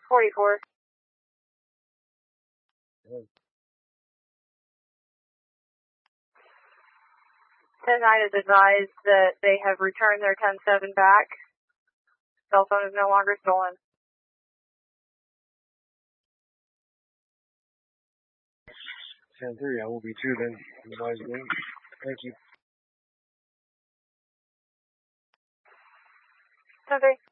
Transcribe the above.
44. 10-9 is advised that they have returned their 10-7 back. Cell phone is no longer stolen. 10-3, I will be driven. Thank you. 10-3.